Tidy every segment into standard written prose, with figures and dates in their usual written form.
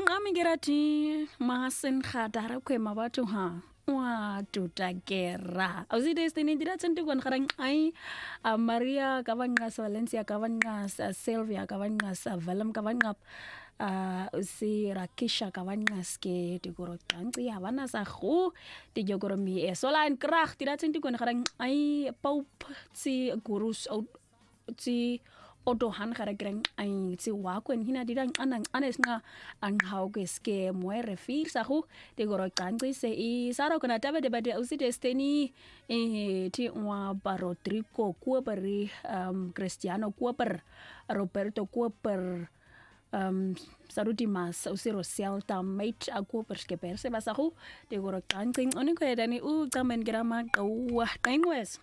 Ong amigirati mahasen khadara kwe mabatu ha. Waduh dagera. Ausi destiny tidak cantik kan karang ai Maria kawan ngas Valencia kawan ngas Sylvia kawan ngas Velem kawan ngap usi Rakisha kawan ngas ke digoro tanti hawana sa khu digoro mi solan krach tidak cantik kan karang ai pau si gurus si odohan karagreng ai si wakwen hina dirang anang anes nga ang hauges ke moe refir sahu de goro kanti se I saro kana tabe de bade usi destiny ti wa Rodrigo ku beri Cristiano ku per Roberto ku per saru dimas usi Rosial tamait aku perske perse basahu de goro kanti oni ko dani tamen grama wah kainwes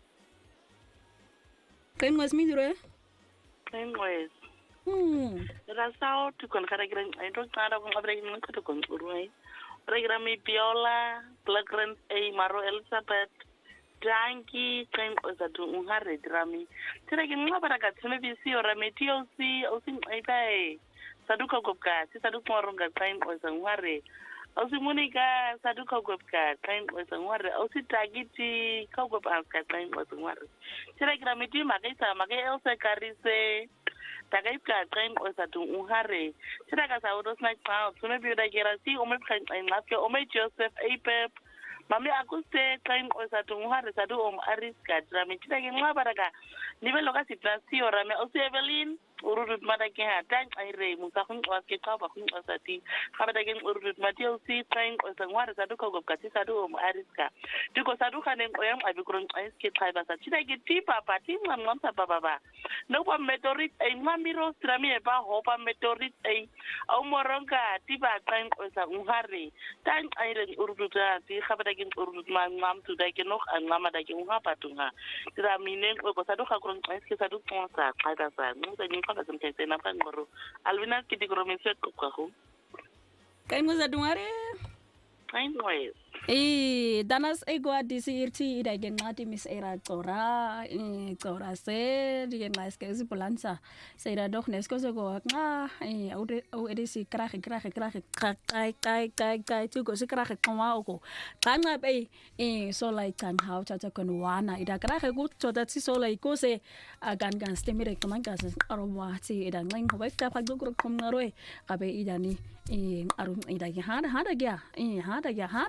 midure Anyways, rasao tu kon kara gran ai to tara kon abre ngun ko kon urui. Regra mi Biola, Blagran e Maro Elizabeth, Danki, kain ozatu unhare drami. Tira gin ngabara ka tseme bisi ora metio si osin ai bai. Saduka gopka, si saduka moronga kain ozanware. Osi munika saduka gopka kain ozanware. Osi tagiti ka gopka kain ozanware. Tira gira miti magai Elsa Carise. Tagaipka kain ozatu unhare. Tira ka saudos na pao. Tume biuda gira si ome kain lapke ome Joseph Apep. Mami akuste kain ozatu unhare sadu ariska drami. Tira gira ngabara ka nivelo ka sitasi orame osi Evelyn. Urut madake ha tang aire musakun waske ka bakun wasati kabadage urut matio si tang osangwara sadu ko gopkati sadu ariska diko sadu kanen oyam abikron aiske taiba sa chidage ti papa ti ngam sa baba no pa meteorit ai mamiro strami e ba hopa meteorit ai au moronga ti ba tang osangware tang aire urut ti kabadage urut ngam tu dage nok ngama dage ngapa tunga traminen ko sadu ka kron aiske sadu ponsa kaida sa no kada semte na pangoro alvina kiti gromise kokako kain mo zadungare kain noise danas ego disirti ida genati mis era tora se digen mais ke si polansa se ida doch nesko so go nga au edisi krach kai tu go si krach kwa ogo kanga be so like kan how cha kon wana ida krach go so that si so like go se gan stemire kaman gas aroma si ida ngeng ho ba ta phag go kom ngaroe kabe ida ni arum ida hada